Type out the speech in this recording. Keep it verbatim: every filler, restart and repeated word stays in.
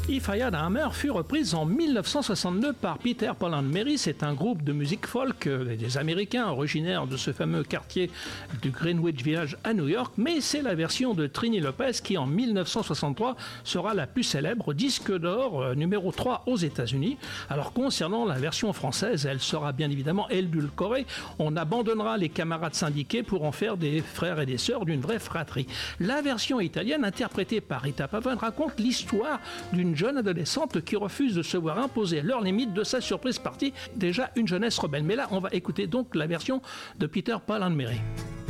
If I Had a Hammer fut reprise en mille neuf cent soixante-deux par Peter, Paul and Mary. C'est un groupe de musique folk euh, des Américains originaires de ce fameux quartier du Greenwich Village à New York, mais c'est la version de Trini Lopez qui en mille neuf cent soixante-trois sera la plus célèbre, disque d'or euh, numéro trois aux États-Unis. Alors concernant la version française, elle sera bien évidemment édulcorée. On abandonnera les camarades syndiqués pour en faire des frères et des sœurs d'une vraie fratrie. La version italienne, interprétée par Rita Pavone, raconte l'histoire d'une jeune adolescente qui refuse de se voir imposer leurs limites de sa surprise partie, déjà une jeunesse rebelle. Mais là, on va écouter donc la version de Peter, Paul and Mary.